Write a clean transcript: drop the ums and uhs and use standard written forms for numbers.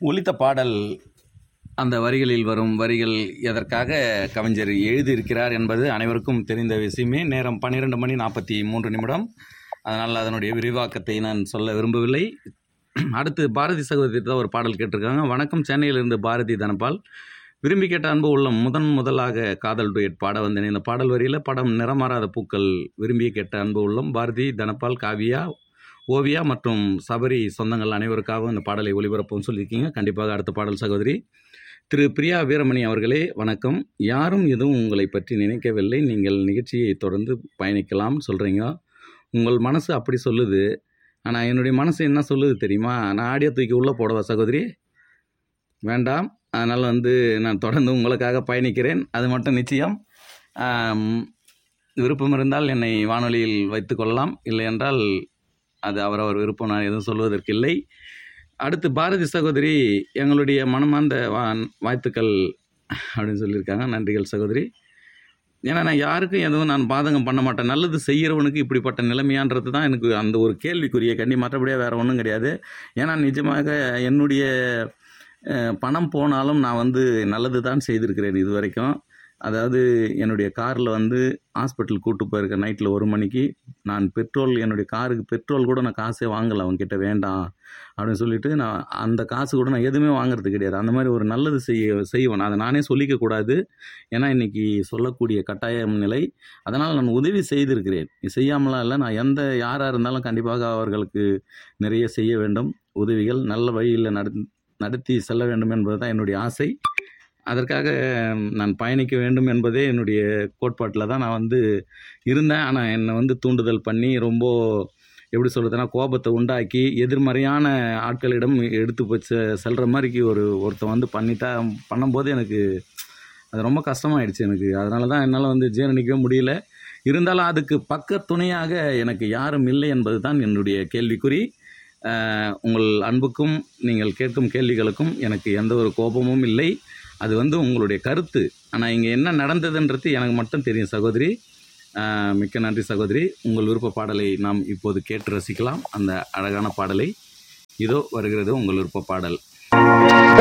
ஒலித்த பாடல், அந்த வரிகளில் வரும் வரிகள் எதற்காக கவிஞர் எழுதியிருக்கிறார் என்பது அனைவருக்கும் தெரிந்த விஷயமே. நேரம் 12:43. அதனால் அதனுடைய விரிவாக்கத்தை நான் சொல்ல விரும்பவில்லை. அடுத்து பாரதி சகோதரி தான் ஒரு பாடல் கேட்டிருக்காங்க. வணக்கம், சென்னையிலிருந்து பாரதி தனபால். விரும்பி கேட்ட அன்பு உள்ளம் முதலாக காதல் டுயட் பாட வந்தேன். இந்த பாடல் வரியில் படம் நிறமாறாத பூக்கள் விரும்பி கேட்ட அன்பு உள்ளம் பாரதி தனபால், காவியா, ஓவியா மற்றும் சபரி சொந்தங்கள் அனைவருக்காகவும் இந்த பாடலை ஒளிபரப்பும் சொல்லியிருக்கீங்க. கண்டிப்பாக அடுத்த பாடல் சகோதரி திரு பிரியா வீரமணி அவர்களே வணக்கம். யாரும் எதுவும் உங்களை பற்றி நினைக்கவில்லை, நீங்கள் நிகழ்ச்சியை தொடர்ந்து பயணிக்கலாம் சொல்கிறீங்க. உங்கள் மனசு அப்படி சொல்லுது, ஆனால் என்னுடைய மனசு என்ன சொல்லுது தெரியுமா? நான் ஆடியோ தூக்கி உள்ளே போடவா சகோதரி? வேண்டாம். அதனால் நான் தொடர்ந்து உங்களுக்காக பயணிக்கிறேன், அது மட்டும் நிச்சயம். விருப்பம் இருந்தால் என்னை வானொலியில் வைத்து கொள்ளலாம், இல்லை என்றால் அது அவரவர் விருப்பம், நான் எதுவும் சொல்வதற்கில்லை. அடுத்து பாரதி சகோதரி எங்களுடைய மனமார்ந்த வாழ்த்துக்கள் அப்படின்னு சொல்லியிருக்காங்க. நன்றிகள் சகோதரி. ஏன்னா நான் யாருக்கும் எதுவும் நான் பாதகம் பண்ண மாட்டேன். நல்லது செய்கிறவனுக்கு இப்படிப்பட்ட நிலைமையான்றது தான் எனக்கு அந்த ஒரு கேள்விக்குரிய கண்டி, மற்றபடியாக வேறு ஒன்றும் கிடையாது. ஏன்னா நிஜமாக என்னுடைய பணம் போனாலும் நான் நல்லது தான் செய்திருக்கிறேன் இது வரைக்கும். அதாவது என்னுடைய காரில் ஹாஸ்பிட்டல் கூப்பிட்டு போயிருக்கேன் நைட்டில் 1 மணிக்கு. நான் என்னுடைய காருக்கு பெட்ரோல் கூட நான் காசே வாங்கலை, அவங்ககிட்ட வேண்டாம் அப்படின்னு சொல்லிட்டு நான் அந்த காசு கூட நான் எதுவுமே வாங்குறது கிடையாது. அந்த மாதிரி ஒரு நல்லது செய்வேன். அதை நானே சொல்லிக்கக்கூடாது, ஏன்னா இன்றைக்கி சொல்லக்கூடிய கட்டாயம் நிலை. அதனால் நான் உதவி செய்திருக்கிறேன், செய்யாமலாம் இல்லை. நான் யாராக இருந்தாலும் கண்டிப்பாக அவர்களுக்கு நிறைய செய்ய வேண்டும். உதவிகள் நல்ல வழியில் நடத்தி செல்ல வேண்டும் என்பது தான் என்னுடைய ஆசை. அதற்காக நான் பயணிக்க வேண்டும் என்பதே என்னுடைய கோட்பாட்டில் தான் நான் இருந்தேன். ஆனால் என்னை தூண்டுதல் பண்ணி ரொம்ப எப்படி சொல்கிறதுனா கோபத்தை உண்டாக்கி எதிர்மறையான ஆட்களிடம் எடுத்து போய் செல்கிற மாதிரிக்கு ஒருத்தன் பண்ணும்போது எனக்கு அது ரொம்ப கஷ்டமாயிடுச்சு எனக்கு. அதனால தான் என்னால் ஜீரணிக்கவே முடியல. இருந்தாலும் அதுக்கு பக்க துணையாக எனக்கு யாரும் இல்லை என்பது தான் என்னுடைய கேள்விக்குறி. உங்கள் அன்புக்கும் நீங்கள் கேட்கும் கேள்விகளுக்கும் எனக்கு எந்த ஒரு கோபமும் இல்லை. அது உங்களுடைய கருத்து. ஆனால் இங்கே என்ன நடந்ததுன்றது எனக்கு மட்டும் தெரியும் சகோதரி. மிக்க நன்றி சகோதரி. உங்கள் விருப்ப பாடலை நாம் இப்போது கேட்டு ரசிக்கலாம். அந்த அழகான பாடலை இதோ வருகிறது, உங்கள் விருப்ப பாடல்.